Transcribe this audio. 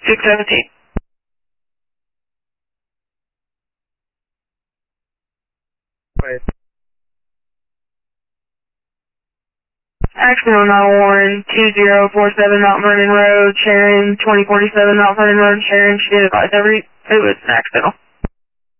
617. Wait. Accident on 911, 2047 Mount Vernon Road, Sharon, 2047 Mount Vernon Road, Sharon. She did advise it was an accidental.